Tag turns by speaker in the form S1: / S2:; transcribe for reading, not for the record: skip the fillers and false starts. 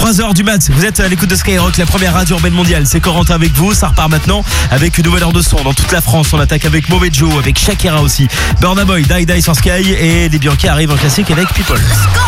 S1: 3h du mat, vous êtes à l'écoute de Skyrock, la première radio urbaine mondiale. C'est Corentin avec vous, ça repart maintenant avec une nouvelle heure de son dans toute la France. On attaque avec Mauvais Joe, avec Shakira aussi, Burna Boy, Die Die sur Sky, et les Bianchi arrivent en classique avec People.